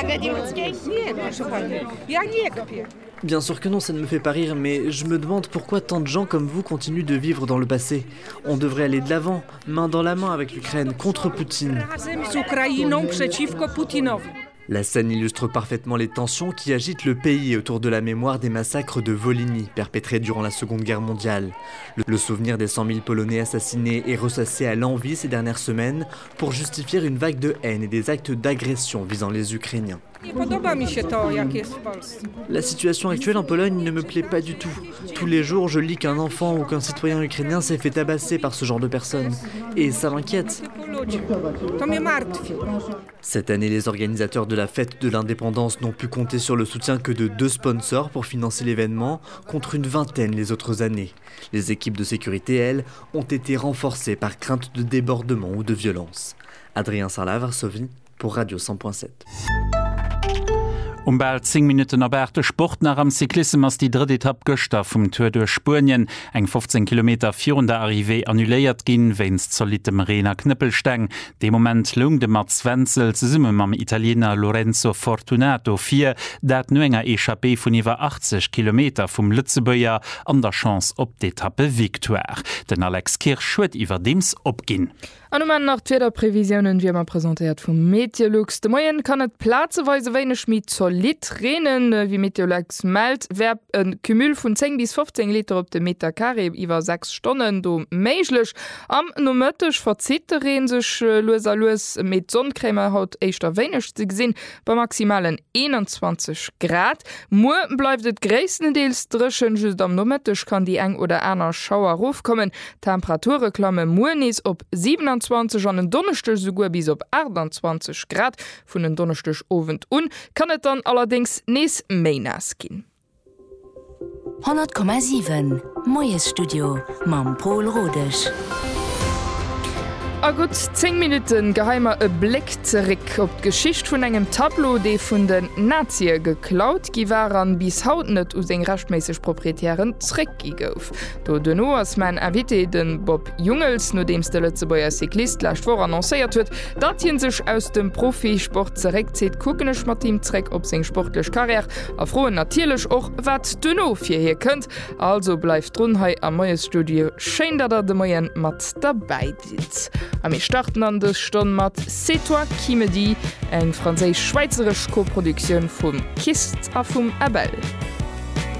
Bien sûr que non, ça ne me fait pas rire, mais je me demande pourquoi tant de gens comme vous continuent de vivre dans le passé. On devrait aller de l'avant, main dans la main avec l'Ukraine, contre Poutine. La scène illustre parfaitement les tensions qui agitent le pays autour de la mémoire des massacres de Volhynie, perpétrés durant la Seconde Guerre mondiale. Le souvenir des 100 000 Polonais assassinés est ressassé à l'envi ces dernières semaines pour justifier une vague de haine et des actes d'agression visant les Ukrainiens. La situation actuelle en Pologne ne me plaît pas du tout. Tous les jours, je lis qu'un enfant ou qu'un citoyen ukrainien s'est fait tabasser par ce genre de personnes. Et ça m'inquiète. Cette année, les organisateurs de la fête de l'indépendance n'ont pu compter sur le soutien que de 2 sponsors pour financer l'événement, contre une vingtaine les autres années. Les équipes de sécurité, elles, ont été renforcées par crainte de débordement ou de violence. Adrien Sarlat, Varsovie, pour Radio 100.7. Bald 10 Minuten aberte Sport nach am Cyklisme ass die dritte Etappe Göster vum Tour durch Spurien eng 15 Kilometer vir der Arrivé annuléiert ginn, wennst solitem Renner Knüppelsteng. De Moment lung de Mats Wenzel ze summe am Italiener Lorenzo Fortunato 4, dat no enger Echappé vun iwwer 80 Kilometer vum Lützeböier an der Chance op d'Etappe Victoire. Den Alex Kirch huet iwwer dems opginn. An nach Prävisionen wie man präsentiert vum Meteorlux. De Moien kann et plazeweise wenig mit solid renen, wie Meteorlux meldt, wer een Kümül vun 10 bis 15 Liter op de Meter Carré iwwer 6 Stunden do méiglech. Am nomëttech verziteren sech loser mit Sonnenkrämer haut eichter wenig ze gesinn bei maximalen 21 Grad. Mo bleibt et gräessendeels dreschen, just am nomëttech kann die eng oder einer Schauer rufkommen. Temperature klamme Monis op 27 an den Donnerstag sogar bis op 28 Grad vun den Donnerstag Abend un, kann et dann allerdings nees méi nass ginn. 100,7 Moes Studio mam Paul Rodech. Gut 10 Minuten geheimer Blick zurück op d'Geschicht vun engem Tableau, de vun den Nazie geklaut, gi waren bis haut net us eng rechtmäßig proprietären Zreck gouf. Do denno ass mein Invité den Bob Jungels, no dems der Lützebauer Cyklist lacht vor annoncéiert huet, dat hien sech aus dem Profisport zerreckzet kuckenech mat dem Zreck op seg sportlech Karriere afroen natierlech och wat denno fir hier kënnt. Also bleif Drunhai am Moes Studio schein dat de Moien mat dabei dit. Am starten an de Stonn mat C'est toi qui me dis, eng franzésisch-schweizerisch Koproduktion vum Kist a vum Abel.